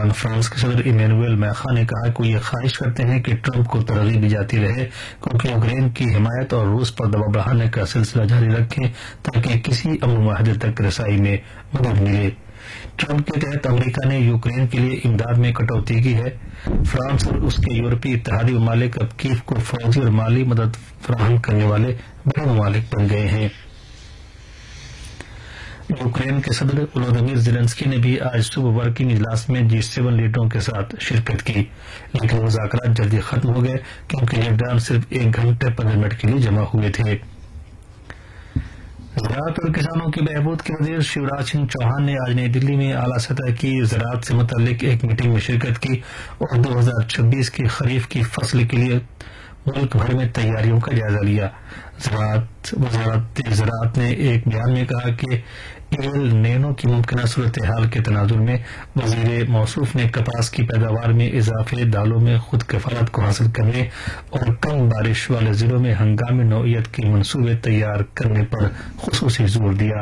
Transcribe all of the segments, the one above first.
دوران فرانس کے صدر ایمینوئل میخواں نے کہا کہ وہ یہ خواہش کرتے ہیں کہ ٹرمپ کو ترغیب دی جاتی رہے کیونکہ یوکرین کی حمایت اور روس پر دباؤ بڑھانے کا سلسلہ جاری رکھیں تاکہ کسی امن معاہدے تک رسائی میں مدد ملے۔ ٹرمپ کے تحت امریکہ نے یوکرین کے لیے امداد میں کٹوتی کی ہے۔ فرانس اور اس کے یورپی اتحادی ممالک اب کیف کو فوجی اور مالی مدد فراہم کرنے والے بڑے ممالک بن گئے ہیں۔ یوکرین کے صدر ولودیمیر زیلنسکی نے بھی آج صبح ورکنگ اجلاس میں G7 لیڈروں کے ساتھ شرکت کی، لیکن مذاکرات جلدی ختم ہو گئے کیونکہ لیڈران صرف 1 گھنٹے 15 منٹ کے لیے جمع ہوئے تھے۔ زراعت اور کسانوں کی بہبود کے وزیر شیوراج سنگھ چوہان نے آج نئی دلی میں اعلیٰ سطح کی زراعت سے متعلق ایک میٹنگ میں شرکت کی اور 2026 کی خریف کی فصل کے لیے ملک بھر میں تیاریوں کا جائزہ لیا۔ وزارت زراعت نے ایک بیان میں کہا کہ ایل نینو کی ممکنہ صورتحال کے تناظر میں وزیر موصوف نے کپاس کی پیداوار میں اضافے، دالوں میں خود کفالت کو حاصل کرنے اور کم بارش والے ضلعوں میں ہنگامی نوعیت کے منصوبے تیار کرنے پر خصوصی زور دیا۔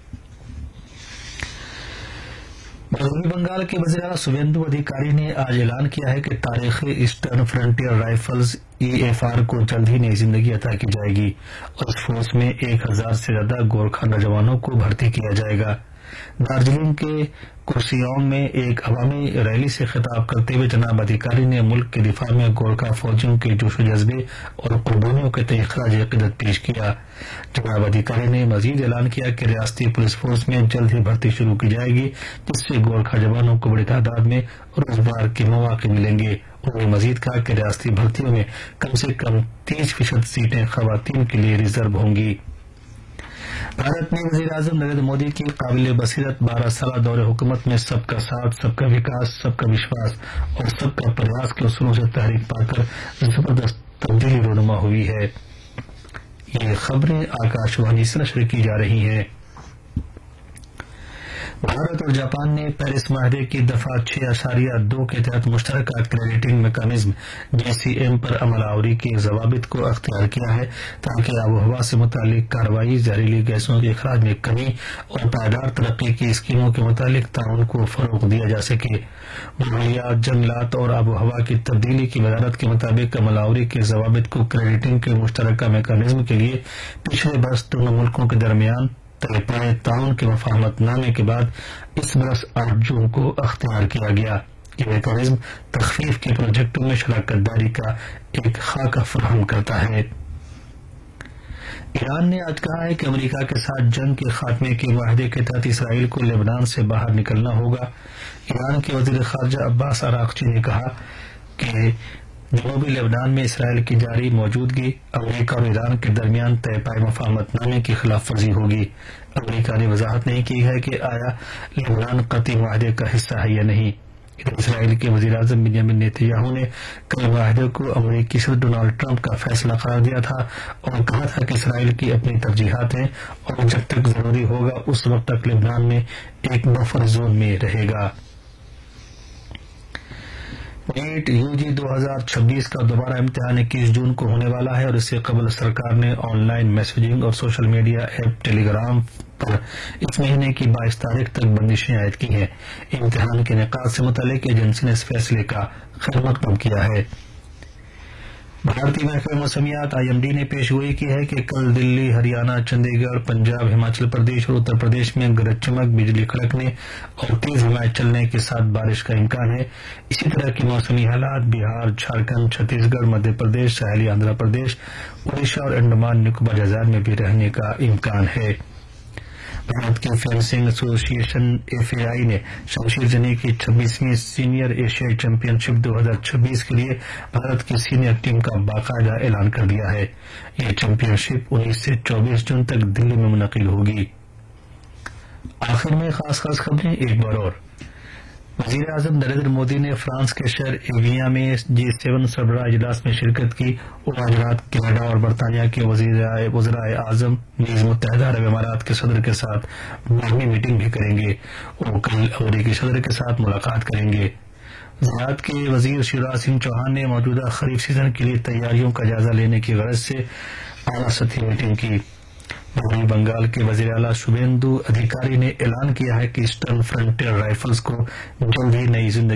مغربی بنگال کے وزیر اعلیٰ شوویندو ادھیکاری نے آج اعلان کیا ہے کہ تاریخی ایسٹرن فرنٹیئر رائفلز EFR کو جلد ہی نئی زندگی عطا کی جائے گی اور اس فورس میں 1000 سے زیادہ گورکھا نوجوانوں کو بھرتی کیا جائے گا۔ دارجلنگ کے کرسیونگ میں ایک عوامی ریلی سے خطاب کرتے ہوئے جناب ادھیکاری نے ملک کے دفاع میں گورکھا فوجیوں کے جوش و جذبے اور قربانیوں کے تئیں خراج عقیدت پیش کیا۔ جناب ادھیکاری نے مزید اعلان کیا کہ ریاستی پولیس فورس میں جلد ہی بھرتی شروع کی جائے گی جس سے گورکھا جوانوں کو بڑی تعداد میں روزگار کے مواقع ملیں گے۔ انہوں نے مزید کہا کہ ریاستی بھرتیوں میں کم سے کم 30% سیٹیں خواتین کے لیے ریزرو ہوں گی۔ بھارت نے وزیر اعظم نریندر مودی کی قابل بصیرت 12 سالہ دور حکومت میں سب کا ساتھ، سب کا وکاس، سب کا وشواس اور سب کا پریاس کے اصولوں سے تحریک پا کر زبردست تبدیلی رونما ہوئی ہے۔ یہ خبریں آکاش وانی سے نشر کی جا رہی ہیں۔ بھارت اور جاپان نے پیرس معاہدے کی دفعہ 6.2 کے تحت مشترکہ کریڈٹنگ میکانزم JCM پر عمل آوری کے ضوابط کو اختیار کیا ہے تاکہ آب و ہوا سے متعلق کارروائی، زہریلی گیسوں کے اخراج میں کمی اور پائیدار ترقی کی اسکیموں کے متعلق تعاون کو فروغ دیا جا سکے۔ ماحولیات، جنگلات اور آب و ہوا کی تبدیلی کی وزارت کے مطابق عمل آوری کے ضوابط کو کریڈٹنگ کے مشترکہ میکانزم کے لیے پچھلے برس دونوں ملکوں کے درمیان طے پائے تعاون کے مفاہمت نامے کے بعد اس برس 8 جون کو اختیار کیا گیا۔ یہ میکانزم تخفیف کے پروجیکٹوں میں شراکت داری کا ایک خاکہ فراہم کرتا ہے۔ ایران نے آج کہا ہے کہ امریکہ کے ساتھ جنگ کے خاتمے کے معاہدے کے تحت اسرائیل کو لبنان سے باہر نکلنا ہوگا۔ ایران کے وزیر خارجہ عباس عراقچی نے کہا کہ جنوبی لبنان میں اسرائیل کی جاری موجودگی امریکہ اور ایران کے درمیان طے پائے مفاہمت نامے کی خلاف ورزی ہوگی۔ امریکہ نے وضاحت نہیں کی ہے کہ آیا لبنان قطعی معاہدے کا حصہ ہے یا نہیں۔ اسرائیل کے وزیر اعظم بنیامین نیتن یاہو نے کل معاہدے کو امریکی صدر ڈونلڈ ٹرمپ کا فیصلہ قرار دیا تھا اور کہا تھا کہ اسرائیل کی اپنی ترجیحات ہیں اور جب تک ضروری ہوگا اس وقت تک لبنان میں ایک بفر زون میں رہے گا۔ نیٹ UG 2026 کا دوبارہ امتحان 21 جون کو ہونے والا ہے اور اس سے قبل سرکار نے آن لائن میسجنگ اور سوشل میڈیا ایپ ٹیلی گرام پر اس مہینے کی 22 تاریخ تک بندشیں عائد کی ہیں۔ امتحان کے انعقاد سے متعلق ایجنسی نے اس فیصلے کا خیر مقدم کیا ہے۔ بھارتی محکمہ موسمیات IMD نے پیش گوئی کی ہے کہ کل دلی، ہریانہ، چنڈی گڑھ، پنجاب، ہماچل پردیش اور اتر پردیش میں گرج چمک، بجلی کڑکنے اور تیز ہوائیں چلنے کے ساتھ بارش کا امکان ہے۔ اسی طرح کے موسمی حالات بہار، جھارکھنڈ، چھتیس گڑھ، مدھیہ پردیش، ساحلی آندھرا پردیش، اڑیسہ اور انڈمان نکوبار جزائر میں بھی رہنے کا امکان ہے۔ بھارت کی فینسنگ ایسوسی ایشن FAI نے شمشیر زنی کی 26ویں سینئر ایشیائی چیمپئن شپ 2026 کے لیے بھارت کی سینئر ٹیم کا باقاعدہ اعلان کر دیا ہے۔ یہ چیمپئن شپ 19 سے 24 جون تک دلی میں منعقد ہوگی۔ آخر میں خاص خبریں ایک بار اور۔ وزیر اعظم نریندر مودی نے فرانس کے شہر ایویاں میں G7 سربراہ اجلاس میں شرکت کی اور آج رات کینیڈا اور برطانیہ کے وزرائے اعظم نیز متحدہ عرب امارات کے صدر کے ساتھ باہمی میٹنگ بھی کریں گے اور کل امریکی صدر کے ساتھ ملاقات کریں گے۔ زراعت کے وزیر شیوراج سنگھ چوہان نے موجودہ خریف سیزن کے لیے تیاریوں کا جائزہ لینے کی غرض سے اعلیٰ سطحی میٹنگ کی۔ مغربی بنگال کے وزیر اعلیٰ شوویندو ادھیکاری نے اعلان کیا ہے کہ ایسٹرن فرنٹیئر رائفلز کو جلد ہی نئی زندگی